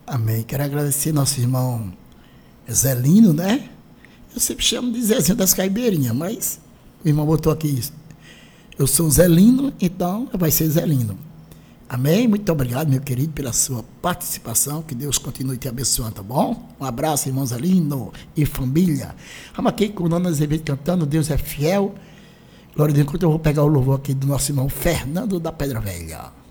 Amém. Quero agradecer nosso irmão Zelino, né? Eu sempre chamo de Zezinho das Caibeirinhas, mas o irmão botou aqui isso. Eu sou Zelino, então vai ser Zelino. Amém? Muito obrigado, meu querido, pela sua participação. Que Deus continue te abençoando, tá bom? Um abraço, irmão Zelino e família. Vamos aqui com o Nona Azevedo cantando Deus é Fiel. Glória a Deus, enquanto eu vou pegar o louvor aqui do nosso irmão Fernando da Pedra Velha.